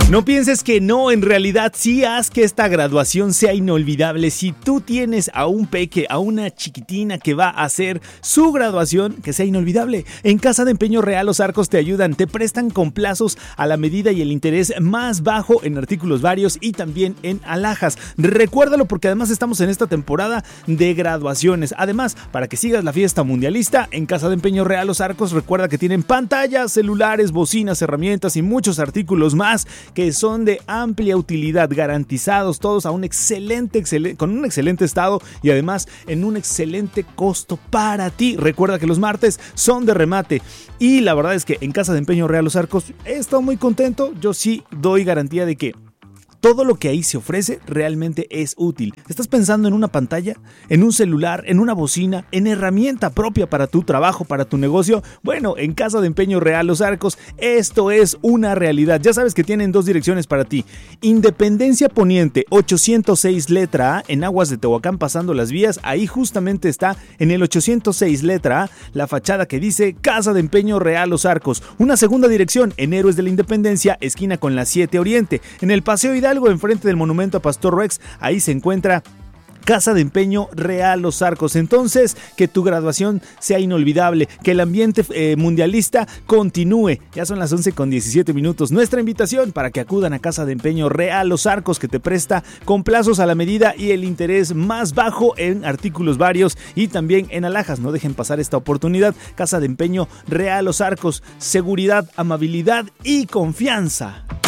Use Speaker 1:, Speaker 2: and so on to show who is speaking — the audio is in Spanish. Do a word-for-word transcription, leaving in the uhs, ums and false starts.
Speaker 1: No pienses que no, en realidad sí haz que esta graduación sea inolvidable. Si tú tienes a un peque, a una chiquitina que va a hacer su graduación, que sea inolvidable. En Casa de Empeño Real Los Arcos te ayudan, te prestan con plazos a la medida y el interés más bajo en artículos varios y también en alhajas. Recuérdalo porque además estamos en esta temporada de graduaciones. Además, para que sigas la fiesta mundialista, en Casa de Empeño Real Los Arcos recuerda que tienen pantallas, celulares, bocinas, herramientas y muchos artículos más que son de amplia utilidad, garantizados todos a un excelente, excelente, con un excelente estado y además en un excelente costo para ti. Recuerda que los martes son de remate y la verdad es que en Casa de Empeño Real Los Arcos he estado muy contento. Yo sí doy garantía de que todo lo que ahí se ofrece realmente es útil. ¿Estás pensando en una pantalla, en un celular, en una bocina, en herramienta propia para tu trabajo, para tu negocio? Bueno, en Casa de Empeño Real Los Arcos esto es una realidad. Ya sabes que tienen dos direcciones para ti. Independencia Poniente ochocientos seis letra A en Aguas de Tehuacán pasando las vías. Ahí justamente está en el ochocientos seis letra A la fachada que dice Casa de Empeño Real Los Arcos. Una segunda dirección en Héroes de la Independencia, esquina con la siete Oriente. En el Paseo Hidalgo, enfrente del monumento a Pastor Rex, ahí se encuentra Casa de Empeño Real Los Arcos. Entonces, que tu graduación sea inolvidable, que el ambiente eh, mundialista continúe. Ya son las once con diecisiete minutos. Nuestra invitación para que acudan a Casa de Empeño Real Los Arcos, que te presta con plazos a la medida y el interés más bajo en artículos varios y también en alhajas. No dejen pasar esta oportunidad. Casa de Empeño Real Los Arcos, seguridad, amabilidad y confianza.